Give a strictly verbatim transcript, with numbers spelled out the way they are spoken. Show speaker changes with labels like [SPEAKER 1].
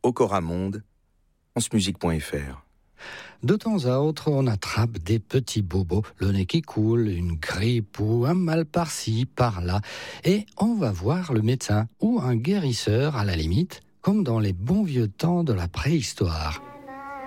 [SPEAKER 1] au Coramonde, francemusique point f r.
[SPEAKER 2] De temps à autre, on attrape des petits bobos, le nez qui coule, une grippe ou un mal par-ci, par-là. Et on va voir le médecin ou un guérisseur à la limite, comme dans les bons vieux temps de la préhistoire.